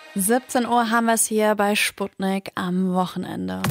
17 Uhr haben wir es hier bei Sputnik am Wochenende.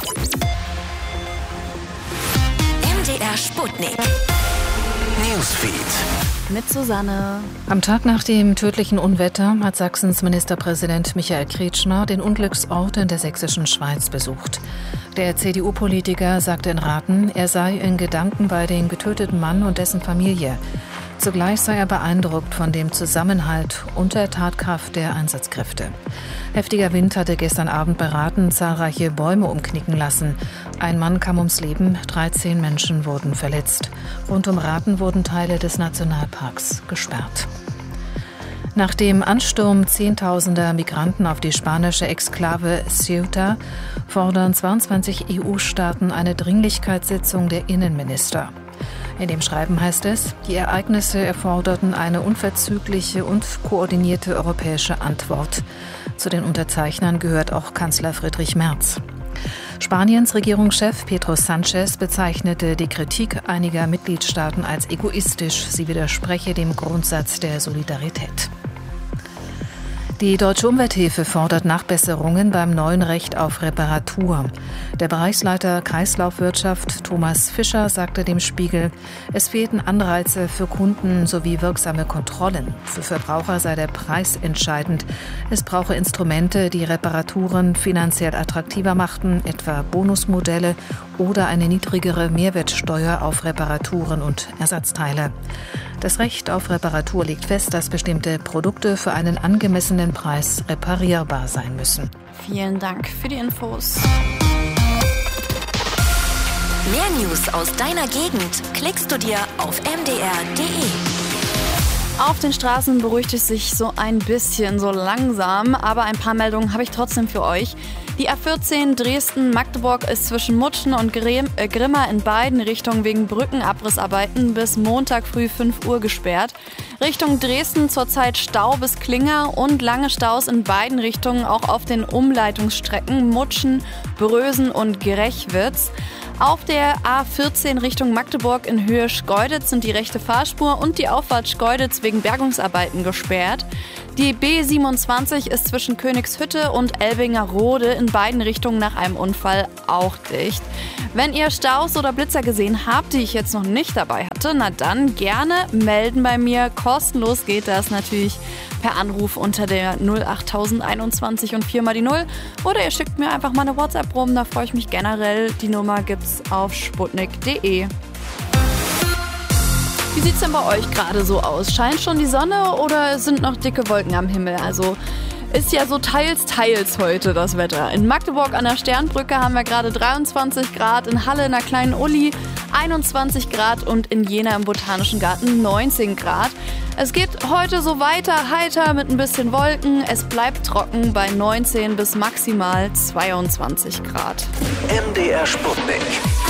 MDR Sputnik Newsfeed mit Susanne. Am Tag nach dem tödlichen Unwetter hat Sachsens Ministerpräsident Michael Kretschmer den Unglücksort in der sächsischen Schweiz besucht. Der CDU-Politiker sagte in Rathen, er sei in Gedanken bei dem getöteten Mann und dessen Familie. Zugleich sei er beeindruckt von dem Zusammenhalt und der Tatkraft der Einsatzkräfte. Heftiger Wind hatte gestern Abend bei Rathen zahlreiche Bäume umknicken lassen. Ein Mann kam ums Leben, 13 Menschen wurden verletzt. Rund um Rathen wurden Teile des Nationalparks gesperrt. Nach dem Ansturm Zehntausender Migranten auf die spanische Exklave Ceuta fordern 22 EU-Staaten eine Dringlichkeitssitzung der Innenminister. In dem Schreiben heißt es, die Ereignisse erforderten eine unverzügliche und koordinierte europäische Antwort. Zu den Unterzeichnern gehört auch Kanzler Friedrich Merz. Spaniens Regierungschef Pedro Sánchez bezeichnete die Kritik einiger Mitgliedstaaten als egoistisch. Sie widerspreche dem Grundsatz der Solidarität. Die Deutsche Umwelthilfe fordert Nachbesserungen beim neuen Recht auf Reparatur. Der Bereichsleiter Kreislaufwirtschaft Thomas Fischer sagte dem Spiegel, es fehlten Anreize für Kunden sowie wirksame Kontrollen. Für Verbraucher sei der Preis entscheidend. Es brauche Instrumente, die Reparaturen finanziell attraktiver machten, etwa Bonusmodelle oder eine niedrigere Mehrwertsteuer auf Reparaturen und Ersatzteile. Das Recht auf Reparatur legt fest, dass bestimmte Produkte für einen angemessenen Preis reparierbar sein müssen. Vielen Dank für die Infos. Mehr News aus deiner Gegend klickst du dir auf mdr.de. Auf den Straßen beruhigt es sich so ein bisschen, so langsam, aber ein paar Meldungen habe ich trotzdem für euch. Die A14 Dresden-Magdeburg ist zwischen Mutschen und Grimma in beiden Richtungen wegen Brückenabrissarbeiten bis Montag früh 5 Uhr gesperrt. Richtung Dresden zurzeit Stau bis Klinger und lange Staus in beiden Richtungen, auch auf den Umleitungsstrecken Mutschen, Brösen und Grechwitz. Auf der A14 Richtung Magdeburg in Höhe Schkeuditz sind die rechte Fahrspur und die Auffahrt Schkeuditz wegen Bergungsarbeiten gesperrt. Die B27 ist zwischen Königshütte und Elbingerode in beiden Richtungen nach einem Unfall auch dicht. Wenn ihr Staus oder Blitzer gesehen habt, die ich jetzt noch nicht dabei hatte, na dann gerne melden bei mir. Kostenlos geht das natürlich per Anruf unter der 08021 und 4 mal die 0. Oder ihr schickt mir einfach mal eine WhatsApp rum, da freue ich mich generell. Die Nummer gibt's auf sputnik.de. Wie sieht's denn bei euch gerade so aus? Scheint schon die Sonne oder sind noch dicke Wolken am Himmel? Also ist ja so teils heute das Wetter. In Magdeburg an der Sternbrücke haben wir gerade 23 Grad, in Halle in der kleinen Uli 21 Grad und in Jena im Botanischen Garten 19 Grad. Es geht heute so weiter, heiter mit ein bisschen Wolken. Es bleibt trocken bei 19 bis maximal 22 Grad. MDR Sputnik.